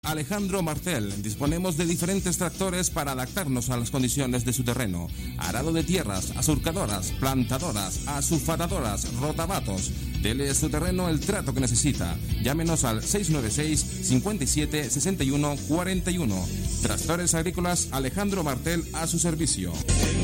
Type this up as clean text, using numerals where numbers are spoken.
Alejandro Martel. Disponemos de diferentes tractores para adaptarnos a las condiciones de su terreno. Arado de tierras, asurcadoras, plantadoras, asulfatadoras, rotabatos. Dele a su terreno el trato que necesita. Llámenos al 696 57 61 41. Tractores agrícolas Alejandro Martel a su servicio.